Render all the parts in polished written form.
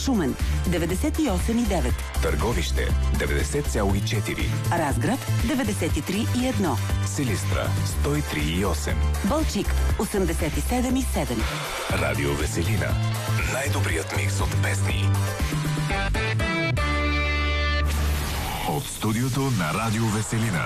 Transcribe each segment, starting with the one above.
Шумен 98,9. Търговище 90,4. Разград 93,1. Силистра 103,8. Балчик 87,7. Радио Веселина. Най-добрият микс от песни. От студиото на Радио Веселина.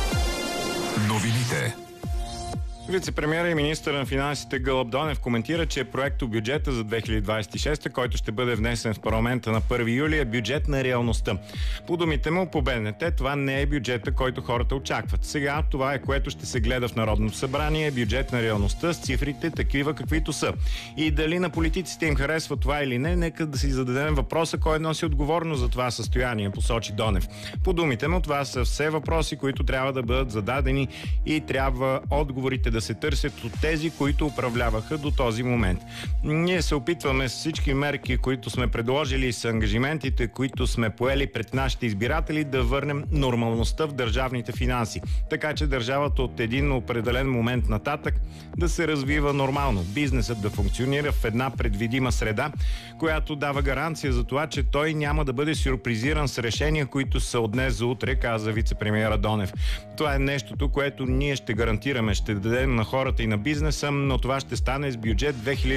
Новините. Вице-премиера и министър на финансите Гълъб Донев коментира, че проектобюджета за 2026, който ще бъде внесен в парламента на 1 юли, е бюджет на реалността. По думите му по БНТ, това не е бюджета, който хората очакват. Сега това е, което ще се гледа в Народното събрание, бюджет на реалността с цифрите такива каквито са. И дали на политиците им харесва това или не, нека да си зададем въпроса кой носи отговорност за това състояние, посочи Донев. По думите му, това са все въпроси, които трябва да бъдат зададени и трябва отговорите да се търсят от тези, които управляваха до този момент. Ние се опитваме с всички мерки, които сме предложили и с ангажиментите, които сме поели пред нашите избиратели, да върнем нормалността в държавните финанси. Така че държавата от един определен момент нататък да се развива нормално. Бизнесът да функционира в една предвидима среда, която дава гаранция за това, че той няма да бъде сюрпризиран с решения, които са от днес за утре, каза вице-премиера Донев. Това е нещото, което ние ще гарантираме, ще дадем на хората и на бизнеса, но това ще стане с бюджет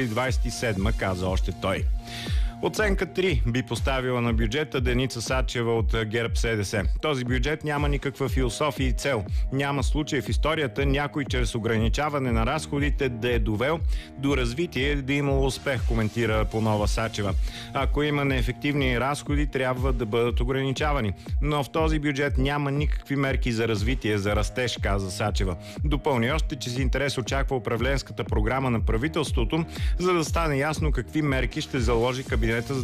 2027, каза още той. Оценка 3 би поставила на бюджета Деница Сачева от ГЕРБ-СДС. Този бюджет няма никаква философия и цел. Няма случай в историята някой чрез ограничаване на разходите да е довел до развитие, да имало успех, коментира по-нова Сачева. Ако има неефективни разходи, трябва да бъдат ограничавани. Но в този бюджет няма никакви мерки за развитие, за растеж, каза Сачева. Допълни още, че с интерес очаква управленската програма на правителството, за да стане ясно какви мерки ще заложи кабинета за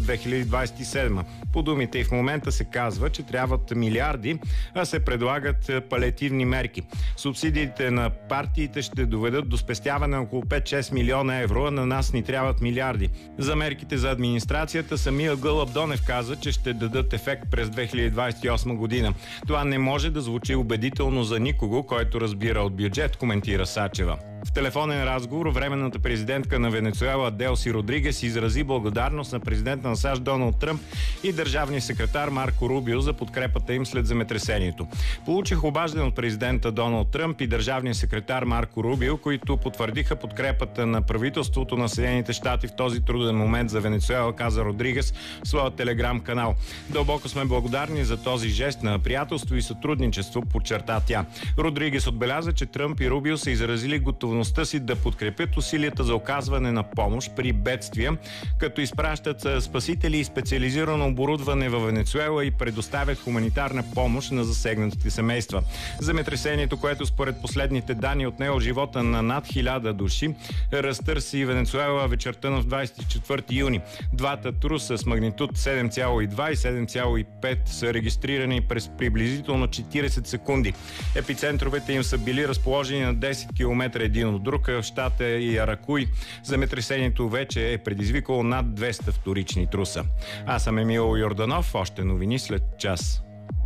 2027. По думите и в момента се казва, че трябват милиарди, а се предлагат палиативни мерки. Субсидиите на партиите ще доведат до спестяване на около 5-6 милиона евро, а на нас ни трябват милиарди. За мерките за администрацията самия Гълъб Донев каза, че ще дадат ефект през 2028 година. Това не може да звучи убедително за никого, който разбира от бюджет, коментира Сачева. В телефонен разговор временната президентка на Венецуела Делси Родригес изрази благодарност на президента на САЩ Доналд Тръмп и държавния секретар Марко Рубио за подкрепата им след земетресението. Получих обаждане от президента Доналд Тръмп и държавния секретар Марко Рубио, които потвърдиха подкрепата на правителството на Съединените щати в този труден момент за Венецуела, каза Родригес в своя телеграм канал. Дълбоко сме благодарни за този жест на приятелство и сътрудничество, подчерта тя. Родригес отбеляза, че Тръмп и Рубио са изразили готовността си да подкрепят усилията за оказване на помощ при бедствия, като изпращат спасители и специализирано оборудване във Венецуела и предоставят хуманитарна помощ на засегнатите семейства. Земетресението, което според последните данни отнело живота на над 1000 души, разтърси Венецуела вечерта на 24 юни. Двата труса с магнитуд 7,2 и 7,5 са регистрирани през приблизително 40 секунди. Епицентровете им са били разположени на 10 км един от друг в щата Яракуй. Земетресението вече е предизвикало над 200 вторични труса. Аз съм Емил Йорданов. Още новини след час.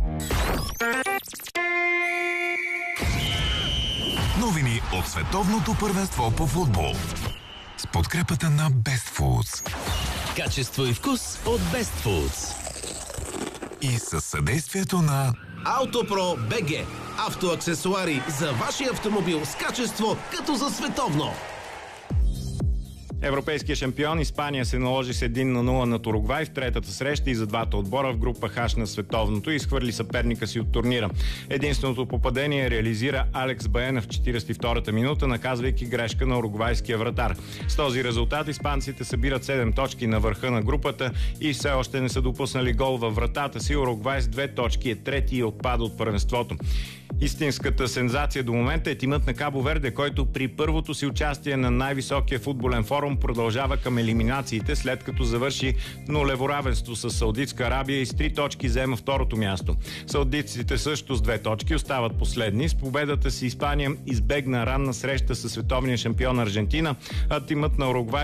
Новини от световното първенство по футбол. С подкрепата на Best Foods. Качество и вкус от Best Foods. И със съдействието на Autopro BG. Автоаксесуари за вашия автомобил с качество като за световно. Европейския шампион Испания се наложи с 1-0 над Уругвай в третата среща и за двата отбора в група H на световното и изхвърли съперника си от турнира. Единственото попадение реализира Алекс Баена в 42-та минута, наказвайки грешка на уругвайския вратар. С този резултат испанците събират 7 точки на върха на групата и все още не са допуснали гол във вратата си. Уругвай с 2 точки е трети и отпада от първенството. Истинската сензация до момента е тимът на Кабо Верде, който при първото си участие на най-високия футболен форум продължава към елиминациите, след като завърши нулево равенство с Саудитска Арабия и с 3 точки взема второто място. Саудитците също с 2 точки остават последни. С победата си Испания избегна ранна среща с световния шампион Аржентина, а тимът на Уругвай